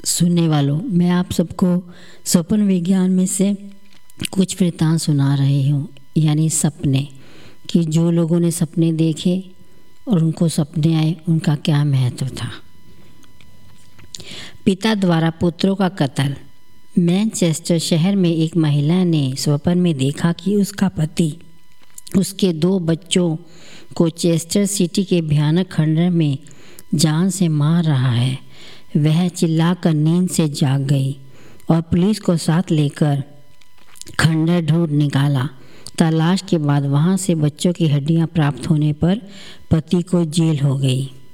सुनने वालों, मैं आप सबको स्वप्न विज्ञान में से कुछ वृत्तांत सुना रही हूँ, यानी सपने, कि जो लोगों ने सपने देखे और उनको सपने आए उनका क्या महत्व था। पिता द्वारा पुत्रों का कत्ल। मैनचेस्टर शहर में एक महिला ने स्वप्न में देखा कि उसका पति उसके 2 बच्चों को चेस्टर सिटी के भयानक खंडहर में जान से मार रहा है। वह चिल्लाकर नींद से जाग गई और पुलिस को साथ लेकर खंडहर ढूंढ निकाला। तलाश के बाद वहां से बच्चों की हड्डियां प्राप्त होने पर पति को जेल हो गई।